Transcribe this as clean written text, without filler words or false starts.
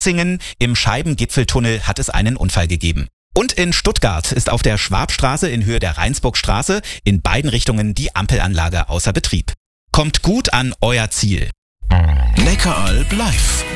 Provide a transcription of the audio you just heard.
Zingen, im Scheibengipfeltunnel hat es einen Unfall gegeben. Und in Stuttgart ist auf der Schwabstraße in Höhe der Rheinsburgstraße in beiden Richtungen die Ampelanlage außer Betrieb. Kommt gut an euer Ziel. Neckaralb live.